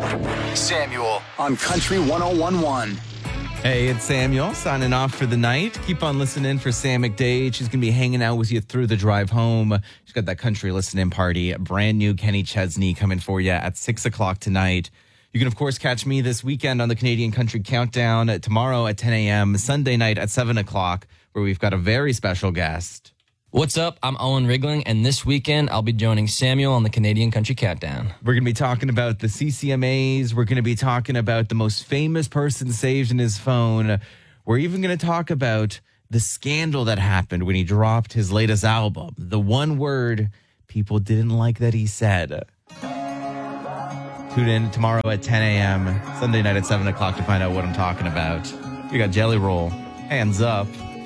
Samuel on Country 101.1. Hey, it's Samuel signing off for the night. Keep on listening for Sam McDade. She's going to be hanging out with you through the drive home. She's got that country listening party. Brand new Kenny Chesney coming for you at 6 o'clock tonight. You can, of course, catch me this weekend on the Canadian Country Countdown tomorrow at 10 a.m., Sunday night at 7 o'clock, where we've got a very special guest. What's up? I'm Owen Rigling, and this weekend I'll be joining Samuel on the Canadian Country Countdown. We're going to be talking about the CCMAs. We're going to be talking about the most famous person saved in his phone. We're even going to talk about the scandal that happened when he dropped his latest album. The one word people didn't like that he said. Tune in tomorrow at 10 a.m., Sunday night at 7 o'clock to find out what I'm talking about. We got Jelly Roll, Hands Up.